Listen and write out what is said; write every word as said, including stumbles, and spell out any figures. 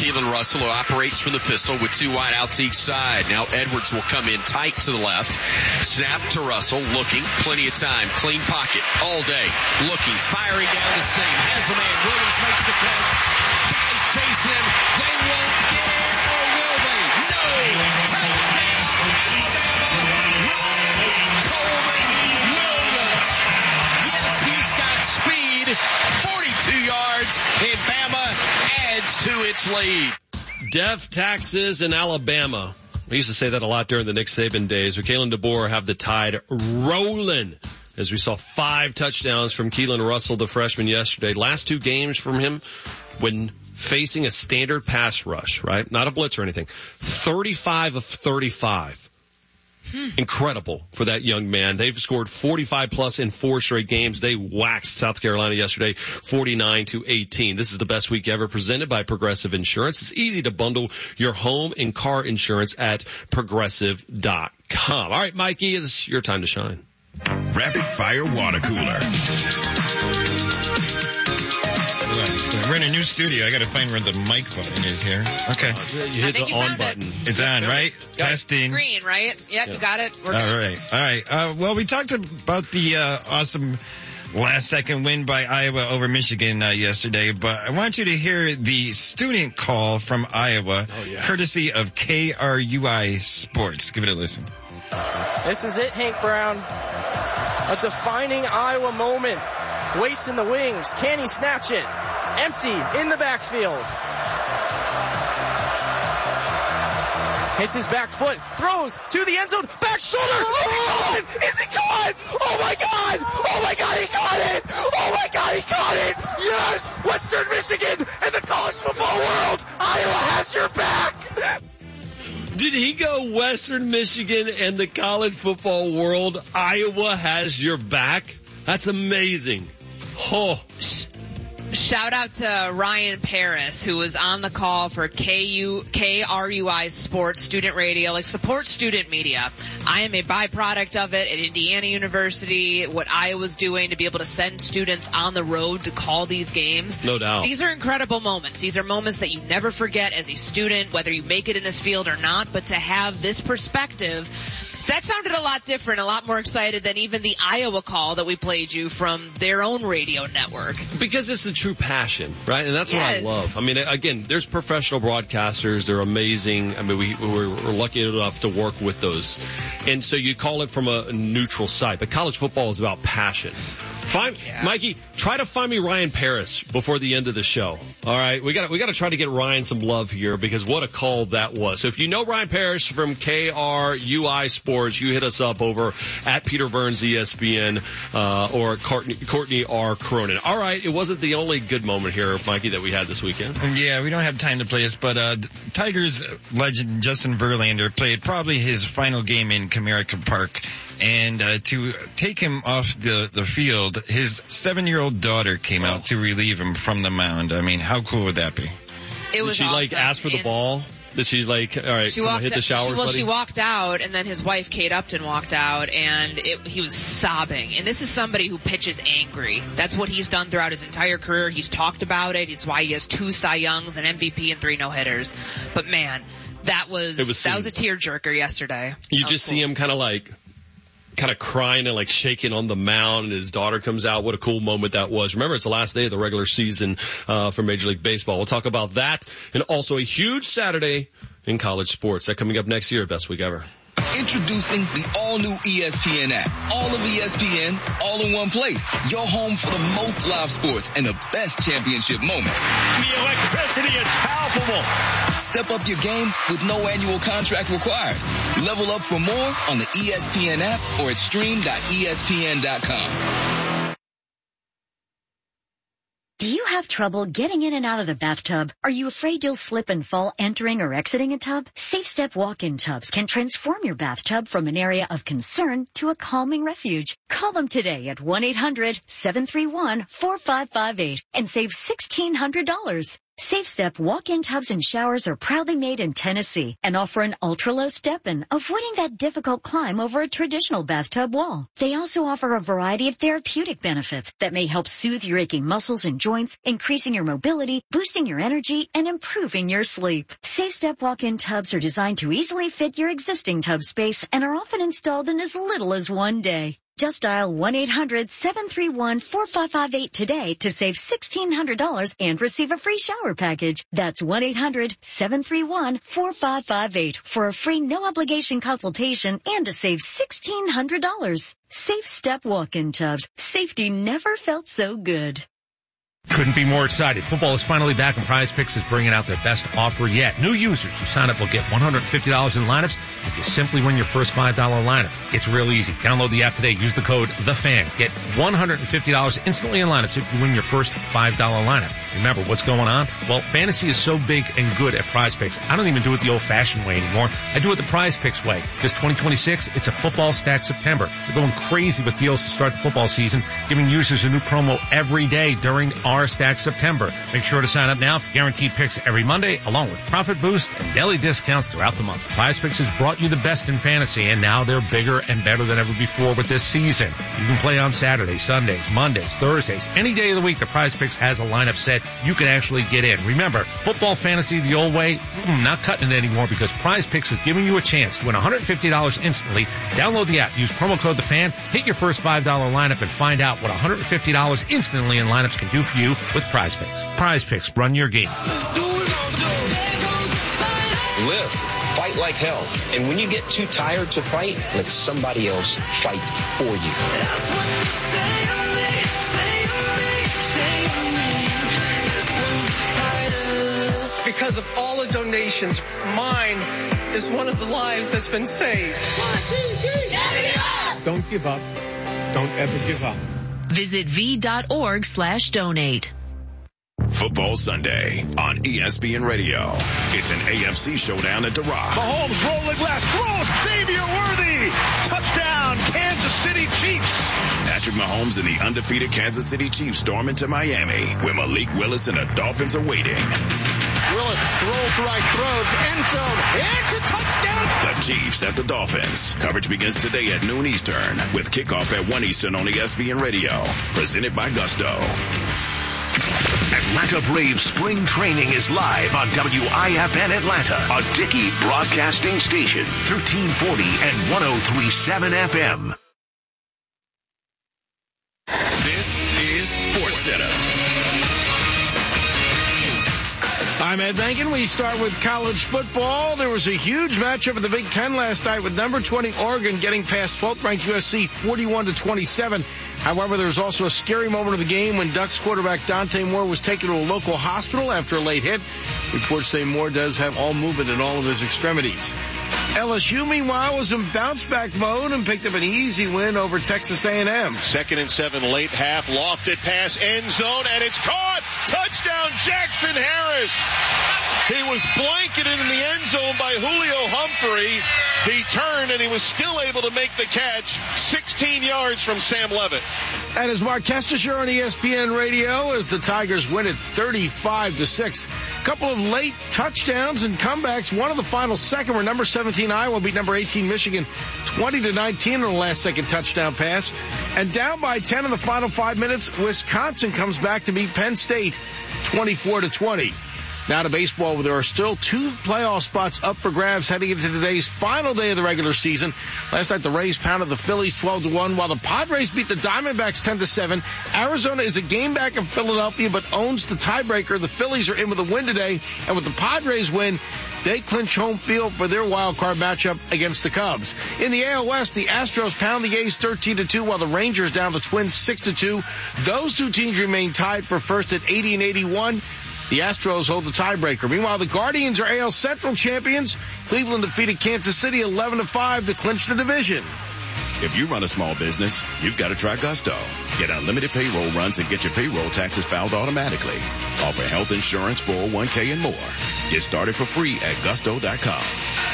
Keelan Russell, who operates from the pistol with two wideouts each side. Now Edwards will come in tight to the left. Snap to Russell, looking, plenty of time, clean pocket all day, looking, firing down the same, has a man, Williams makes the catch, guys chase him, they won't get him, or will they? No! Touchdown, Alabama, Ryan Coleman Williams. Yes, he's got speed, forty-two yards, and Bama adds to its lead. Death taxes in Alabama. I used to say that a lot during the Nick Saban days. But Kalen DeBoer have the tide rolling as we saw five touchdowns from Keelan Russell, the freshman, yesterday. Last two games from him when facing a standard pass rush, right? Not a blitz or anything. thirty-five of thirty-five. Hmm. Incredible for that young man. They've scored forty-five plus in four straight games. They waxed South Carolina yesterday, forty-nine to eighteen. This is the best week ever, presented by Progressive Insurance. It's easy to bundle your home and car insurance at progressive dot com. All right, Mikey, it's your time to shine. Rapid Fire Water Cooler. We're in a new studio. I got to find where the mic button is here. Okay. Uh, you hit the you on button. It. It's on, right? Got Testing. Green, right? Yep, yeah. You got it. We're All right. All right. Uh, well, we talked about the uh, awesome last-second win by Iowa over Michigan uh, yesterday, but I want you to hear the student call from Iowa, oh, yeah. courtesy of K R U I Sports. Give it a listen. This is it, Hank Brown. A defining Iowa moment. Waits in the wings. Can he snatch it? Empty in the backfield. Hits his back foot. Throws to the end zone. Back shoulder. Oh, is he caught? Is he caught? Oh, my God. Oh, my God. He caught it. Oh, my God. He caught it. Yes. Western Michigan and the college football world. Iowa has your back. Did he go Western Michigan and the college football world? Iowa has your back? That's amazing. Oh. Shout out to Ryan Paris, who was on the call for K U, K R U I Sports Student Radio. Like, support student media. I am a byproduct of it at Indiana University, what Iowa's doing to be able to send students on the road to call these games. No doubt. These are incredible moments. These are moments that you never forget as a student, whether you make it in this field or not, but to have this perspective, that sounded a lot different, a lot more excited than even the Iowa call that we played you from their own radio network. Because it's the true passion, right? And that's yes. what I love. I mean, again, there's professional broadcasters. They're amazing. I mean, we, we're, we're lucky enough to work with those. And so you call it from a neutral side. But college football is about passion. Find, yeah. Mikey, try to find me Ryan Paris before the end of the show. All right, we got we got to try to get Ryan some love here because what a call that was. So if you know Ryan Paris from K R U I Sports, you hit us up over at Peter Burns E S P N uh, or Courtney, Courtney R. Cronin. All right, it wasn't the only good moment here, Mikey, that we had this weekend. Yeah, we don't have time to play this, but uh, Tigers legend Justin Verlander played probably his final game in Comerica Park. And uh, to take him off the, the field, his seven-year-old daughter came out to relieve him from the mound. I mean, how cool would that be? It was Did she, awesome. like, ask for the ball? Did she, like, all right, she come on, walked hit the shower, she, Well, buddy? she walked out, and then his wife, Kate Upton, walked out, and it, he was sobbing. And this is somebody who pitches angry. That's what he's done throughout his entire career. He's talked about it. It's why he has two Cy Youngs, an M V P, and three no-hitters. But, man, that was, was that was a tearjerker yesterday. You just cool. see him kind of, like... kind of crying and like shaking on the mound, and his daughter comes out. What a cool moment that was. Remember, it's the last day of the regular season uh for Major League Baseball. We'll talk about that and also a huge Saturday in college sports. That coming up next year at Best Week Ever. Introducing the all-new E S P N app. All of E S P N, all in one place. Your home for the most live sports and the best championship moments. The electricity is palpable. Step up your game with no annual contract required. Level up for more on the E S P N app or at stream dot E S P N dot com. Do you have trouble getting in and out of the bathtub? Are you afraid you'll slip and fall entering or exiting a tub? Safe Step walk-in tubs can transform your bathtub from an area of concern to a calming refuge. Call them today at one eight hundred seven three one four five five eight and save sixteen hundred dollars. Safe Step walk-in tubs and showers are proudly made in Tennessee and offer an ultra-low step-in, avoiding that difficult climb over a traditional bathtub wall. They also offer a variety of therapeutic benefits that may help soothe your aching muscles and joints, increasing your mobility, boosting your energy, and improving your sleep. Safe Step walk-in tubs are designed to easily fit your existing tub space and are often installed in as little as one day. Just dial one eight hundred seven three one four five five eight today to save sixteen hundred dollars and receive a free shower package. That's one eight hundred seven three one four five five eight for a free no-obligation consultation and to save sixteen hundred dollars. Safe Step walk-in tubs. Safety never felt so good. Couldn't be more excited. Football is finally back and Prize Picks is bringing out their best offer yet. New users who sign up will get one hundred fifty dollars in lineups if you simply win your first five dollar lineup. It's real easy. Download the app today. Use the code THEFAN. Get one hundred fifty dollars instantly in lineups if you win your first five dollar lineup. Remember, what's going on? Well, fantasy is so big and good at Prize Picks. I don't even do it the old-fashioned way anymore. I do it the Prize Picks way. Because twenty twenty-six, it's a football stack September. They're going crazy with deals to start the football season, giving users a new promo every day during our Stack September. Make sure to sign up now for guaranteed picks every Monday, along with profit boost and daily discounts throughout the month. Prize Picks has brought you the best in fantasy, and now they're bigger and better than ever before with this season. You can play on Saturdays, Sundays, Mondays, Thursdays, any day of the week. The Prize Picks has a lineup set you can actually get in. Remember, football fantasy the old way, mm, not cutting it anymore because Prize Picks is giving you a chance to win one hundred fifty dollars instantly. Download the app, use promo code THEFAN, hit your first five dollar lineup, and find out what one hundred fifty dollars instantly in lineups can do for you with Prize Picks. Prize Picks, run your game. Live. Fight like hell. And when you get too tired to fight, let somebody else fight for you. That's what you say to me, say to me, say to me. Because of all the donations, mine is one of the lives that's been saved. One, two, three. Never give up. Don't give up. Don't ever give up. Visit v.org slash donate. Football Sunday on E S P N Radio. It's an A F C showdown at the Rock. Mahomes rolling left, throws, Xavier Worthy, touchdown, Kansas City Chiefs. Patrick Mahomes and the undefeated Kansas City Chiefs storm into Miami, where Malik Willis and the Dolphins are waiting. Willis throws right, throws, end zone, it's a touchdown. The Chiefs at the Dolphins. Coverage begins today at noon Eastern, with kickoff at one Eastern on E S P N Radio. Presented by Gusto. Atlanta Braves spring training is live on W I F N Atlanta, a Dickey broadcasting station, thirteen forty and one oh three point seven F M. This is SportsCenter. I'm Ed Bankin. We start with college football. There was a huge matchup in the Big Ten last night with number twenty Oregon getting past twelfth ranked U S C forty-one to twenty-seven. However, there was also a scary moment of the game when Ducks quarterback Dante Moore was taken to a local hospital after a late hit. Reports say Moore does have all movement in all of his extremities. L S U, meanwhile, was in bounce-back mode and picked up an easy win over Texas A and M. Second and seven, late half, lofted pass, end zone, and it's caught! Touchdown, Jackson Harris! He was blanketed in the end zone by Julio Humphrey. He turned, and he was still able to make the catch sixteen yards from Sam Levitt. And as Mark Kestecher on E S P N Radio as the Tigers win it thirty-five to six. A couple of late touchdowns and comebacks. One of the final second where number seventeen Iowa beat number eighteen Michigan twenty to nineteen on the last second touchdown pass. And down by ten in the final five minutes, Wisconsin comes back to beat Penn State twenty-four to twenty. Now to baseball, where there are still two playoff spots up for grabs heading into today's final day of the regular season. Last night, the Rays pounded the Phillies twelve to one, while the Padres beat the Diamondbacks ten to seven. Arizona is a game back in Philadelphia, but owns the tiebreaker. The Phillies are in with a win today, and with the Padres win, they clinch home field for their wild card matchup against the Cubs. In the A L West, the Astros pound the A's thirteen to two, while the Rangers down the Twins six to two. Those two teams remain tied for first at eighty and eighty-one. The Astros hold the tiebreaker. Meanwhile, the Guardians are A L Central champions. Cleveland defeated Kansas City eleven to five to clinch the division. If you run a small business, you've got to try Gusto. Get unlimited payroll runs and get your payroll taxes filed automatically. Offer health insurance, four oh one k, and more. Get started for free at gusto dot com.